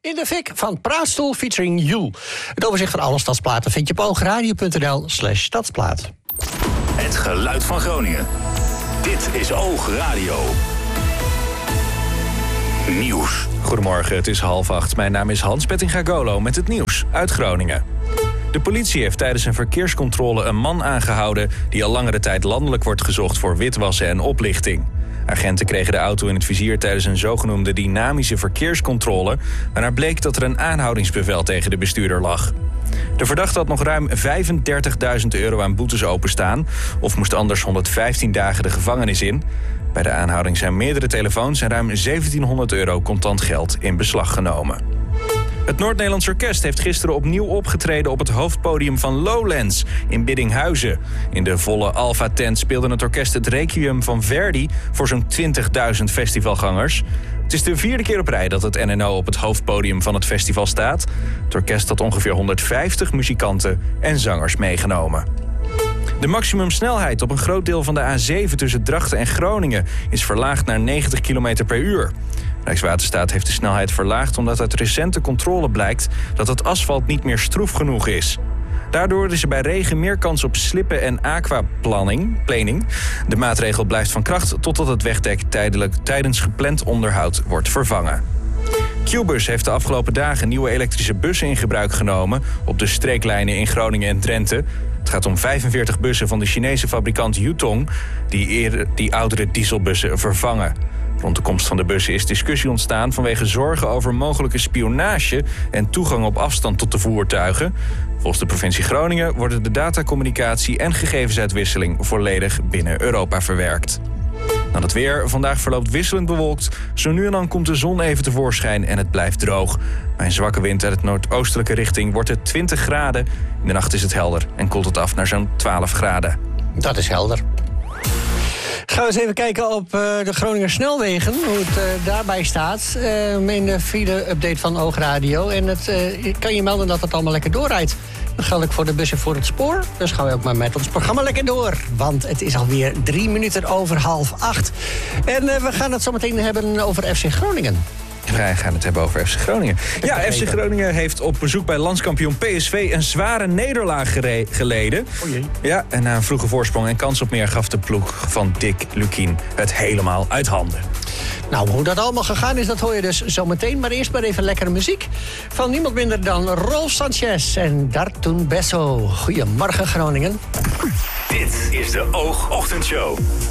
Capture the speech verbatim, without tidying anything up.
In de Fik van Praatstoel featuring You. Het overzicht van alle stadsplaten vind je op oogradio.nl slash stadsplaat. Het geluid van Groningen. Dit is Oogradio. Nieuws. Goedemorgen, het is half acht. Mijn naam is Hans Pettingha-Golo met het nieuws uit Groningen. De politie heeft tijdens een verkeerscontrole een man aangehouden die al langere tijd landelijk wordt gezocht voor witwassen en oplichting. Agenten kregen de auto in het vizier tijdens een zogenoemde dynamische verkeerscontrole, waarna bleek dat er een aanhoudingsbevel tegen de bestuurder lag. De verdachte had nog ruim vijfendertigduizend euro aan boetes openstaan, of moest anders honderdvijftien dagen de gevangenis in. Bij de aanhouding zijn meerdere telefoons en ruim zeventienhonderd euro contant geld in beslag genomen. Het Noord-Nederlands Orkest heeft gisteren opnieuw opgetreden op het hoofdpodium van Lowlands in Biddinghuizen. In de volle Alpha-tent speelde het orkest het Requiem van Verdi voor zo'n twintigduizend festivalgangers. Het is de vierde keer op rij dat het N N O op het hoofdpodium van het festival staat. Het orkest had ongeveer honderdvijftig muzikanten en zangers meegenomen. De maximumsnelheid op een groot deel van de A zeven tussen Drachten en Groningen is verlaagd naar negentig kilometer per uur. Rijkswaterstaat heeft de snelheid verlaagd omdat uit recente controle blijkt dat het asfalt niet meer stroef genoeg is. Daardoor is er bij regen meer kans op slippen en aquaplaning. De maatregel blijft van kracht totdat het wegdek tijdelijk tijdens gepland onderhoud wordt vervangen. Qbus heeft de afgelopen dagen nieuwe elektrische bussen in gebruik genomen op de streeklijnen in Groningen en Drenthe. Het gaat om vijfenveertig bussen van de Chinese fabrikant Yutong die, eerder, die oudere dieselbussen vervangen. Rond de komst van de bussen is discussie ontstaan vanwege zorgen over mogelijke spionage en toegang op afstand tot de voertuigen. Volgens de provincie Groningen worden de datacommunicatie en gegevensuitwisseling volledig binnen Europa verwerkt. Dan het weer. Vandaag verloopt wisselend bewolkt. Zo nu en dan komt de zon even tevoorschijn en het blijft droog. Bij een zwakke wind uit het noordoostelijke richting wordt het twintig graden. In de nacht is het helder en koelt het af naar zo'n twaalf graden. Dat is helder. Gaan we eens even kijken op uh, de Groninger snelwegen, hoe het uh, daarbij staat. Uh, in de file-update van Oogradio. En het, uh, ik kan je melden dat het allemaal lekker doorrijdt. Dat geldt ook voor de bussen voor het spoor. Dus gaan we ook maar met ons programma lekker door. Want het is alweer drie minuten over half acht. En uh, we gaan het zo meteen hebben over F C Groningen. Wij gaan het hebben over F C Groningen. Ja, F C Groningen heeft op bezoek bij landskampioen P S V een zware nederlaag gere- geleden. O jee. Ja, en na een vroege voorsprong en kans op meer gaf de ploeg van Dick Lukien het helemaal uit handen. Nou, hoe dat allemaal gegaan is, dat hoor je dus zo meteen. Maar eerst maar even lekkere muziek van niemand minder dan Rolf Sanchez en Dartun Besso. Goedemorgen, Groningen. Dit is de Oog Ochtendshow.